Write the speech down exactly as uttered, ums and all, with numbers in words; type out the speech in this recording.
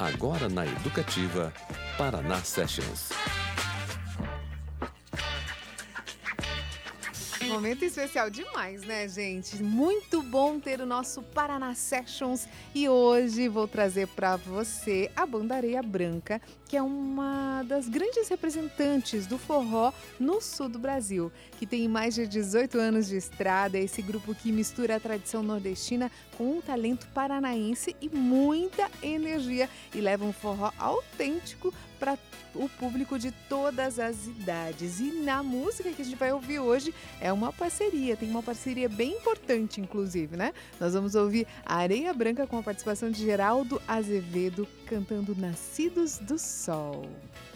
Agora na Educativa, Paraná Sessions. Momento especial demais, né, gente? Muito bom ter o nosso Paraná Sessions e hoje vou trazer para você a Banda Areia Branca, que é uma das grandes representantes do forró no sul do Brasil, que tem mais de dezoito anos de estrada. É esse grupo que mistura a tradição nordestina com um talento paranaense e muita energia e leva um forró autêntico para o público de todas as idades. E na música que a gente vai ouvir hoje é uma parceria, tem uma parceria bem importante, inclusive, né? Nós vamos ouvir a Areia Branca com a participação de Geraldo Azevedo cantando Nascidos do Sol.